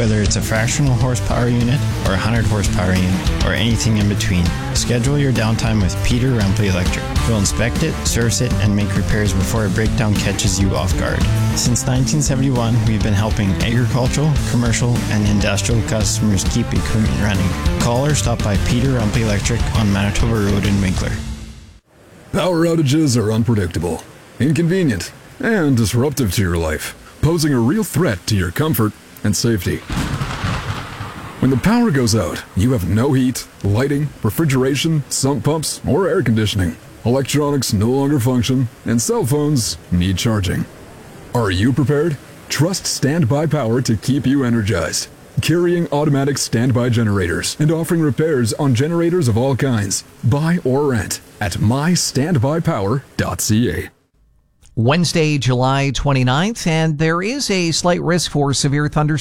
Whether it's a fractional horsepower unit or a 100 horsepower unit or anything in between, schedule your downtime with Peter Rumpli Electric. We'll inspect it, service it, and make repairs before a breakdown catches you off guard. Since 1971, we've been helping agricultural, commercial, and industrial customers keep equipment running. Call or stop by Peter Rumpli Electric on Manitoba Road in Winkler. Power outages are unpredictable, inconvenient, and disruptive to your life, posing a real threat to your comfort and safety. When the power goes out, you have no heat, lighting, refrigeration, sump pumps, or air conditioning. Electronics no longer function, and cell phones need charging. Are you prepared? Trust Standby Power to keep you energized. Carrying automatic standby generators and offering repairs on generators of all kinds. Buy or rent at mystandbypower.ca. Wednesday, July 29th, and there is a slight risk for severe thunderstorms